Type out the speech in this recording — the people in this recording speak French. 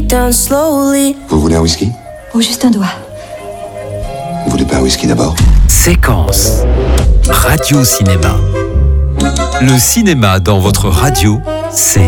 down slowly. Vous voulez un whisky? Oh, juste un doigt. Vous voulez pas un whisky d'abord? Séquence Radio Cinéma. Le cinéma dans votre radio, c'est